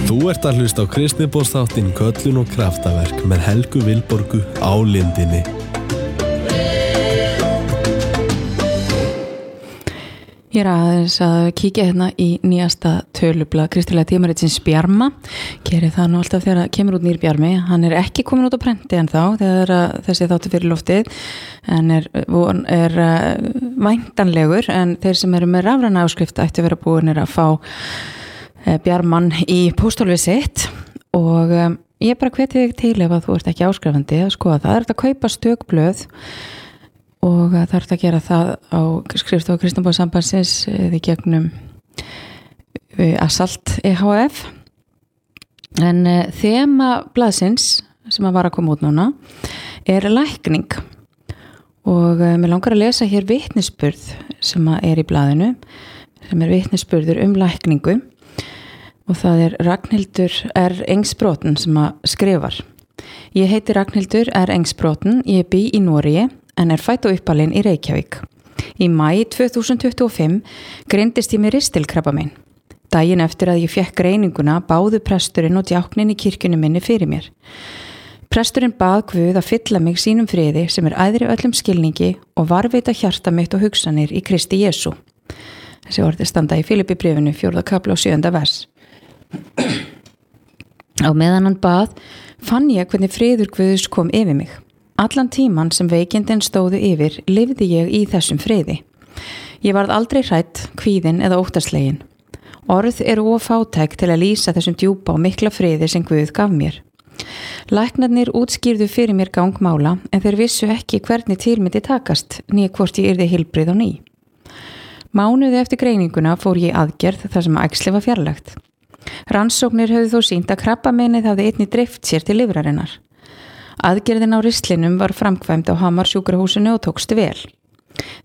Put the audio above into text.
Þú ert að hlusta á Kristniboðsþáttinn Köllun og kraftaverk með Helgu Vilborgu á Lindinni. Ég aðeins að kíkja hérna í nýjasta tölublað kristilega tímaritsins Bjarma. Gerir það nú alltaf þegar kemur út nýr Bjarmi. Hann ekki komin út á prenti ennþá þegar þessi þáttur fyrir loftið, en er væntanlegur, en þeir sem eru með rafræna áskrift ættu vera búinir að fá Bjarman í pósthólfið sitt. Og ég bara hveti þig til ef að þú ert ekki áskrifandi að skoða það. Það er að kaupa stökblöð og það er að gera það á skrifstofu Kristniboðssambandsins eða gegnum Asalt EHF. En þema blaðsins sem að var að koma út núna er lækning, og mér langar að lesa hér vitnisburð sem að er í blaðinu, sem er vitnisburður lækningu, og það er Ragnhildur R. Engsbråten sem að skrifar. Ég heiti Ragnhildur R. Engsbråten, ég bý í Noregi en er fædd og uppalin í Reykjavík. Í maí 2025 greindist ég með ristilkrabbamein. Daginn eftir að ég fékk greininguna báðu presturinn og djáknin í kirkjunni minni fyrir mér. Presturinn bað Guð að fylla mig sínum friði sem er æðri öllum skilningi og varveita hjarta mitt og hugsanir í Kristi Jesú. Þessi orði standa í Filippibréfinu 4. kafla og 7. vers. Á meðan hann bað fann ég hvernig friður Guðs kom yfir mig. Allan tíman sem veikindin stóðu yfir lifði ég í þessum friði. Ég varð aldrei hrædd, kvíðin eða óttaslegin. Orð eru of fátæk til að lýsa þessum djúpa og mikla friði sem Guð gaf mér. Læknarnir útskýrðu fyrir mér gangmála en þeir vissu ekki hvernig til myndi takast, né hvort ég yrði heilbrigð á ný. Mánuði eftir greininguna fór ég aðgerð þar sem æxli var fjarlægt. Rannsóknir höfðu þó sýnt að krabbameinið hafði einnig dreift sér til lifrarinnar. Aðgerðin á ristlinum var framkvæmd á Hamar sjúkrahúsinu og tókst vel.